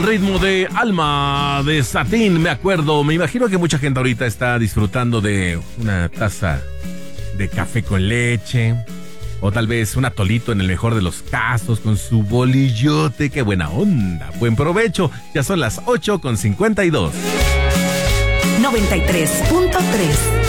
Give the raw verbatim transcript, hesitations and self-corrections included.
Ritmo de Alma de Satín, me acuerdo. Me imagino que mucha gente ahorita está disfrutando de una taza de café con leche, o tal vez un atolito en el mejor de los casos, con su bolillote. ¡Qué buena onda! Buen provecho. Ya son las ocho con cincuenta y dos. noventa y tres punto tres